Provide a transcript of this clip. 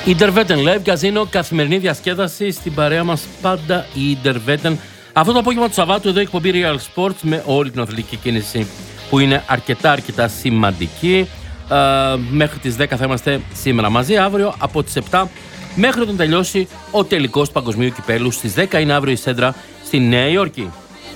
Interveten Live Casino, καθημερινή διασκέδαση στην παρέα μας πάντα η Interveten. Αυτό το απόγευμα του Σαββάτου εδώ η εκπομπή Real Sports με όλη την αθλητική κίνηση που είναι αρκετά σημαντική. Μέχρι τις 10 θα είμαστε σήμερα μαζί. Αύριο από τις 7 μέχρι όταν τελειώσει ο τελικός του Παγκοσμίου Κυπέλλου στις 10 είναι αύριο η Σέντρα στη Νέα Υόρκη.